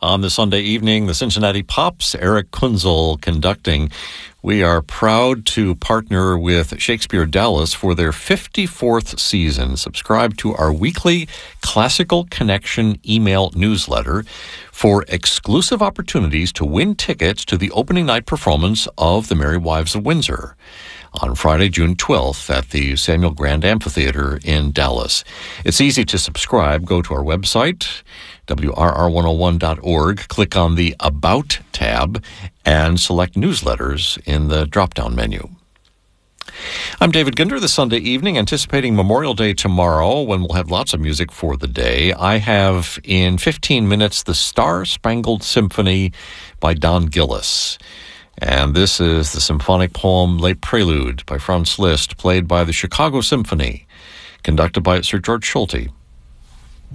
On this Sunday evening, the Cincinnati Pops, Eric Kunzel conducting. We are proud to partner with Shakespeare Dallas for their 54th season. Subscribe to our weekly Classical Connection email newsletter for exclusive opportunities to win tickets to the opening night performance of The Merry Wives of Windsor on Friday, June 12th at the Samuel Grand Amphitheater in Dallas. It's easy to subscribe. Go to our website, WRR101.org, click on the About tab, and select Newsletters in the drop-down menu. I'm David Ginder. This Sunday evening, anticipating Memorial Day tomorrow, when we'll have lots of music for the day. I have, in 15 minutes, the Star-Spangled Symphony by Don Gillis. And this is the symphonic poem Les Préludes by Franz Liszt, played by the Chicago Symphony, conducted by Sir George Solti.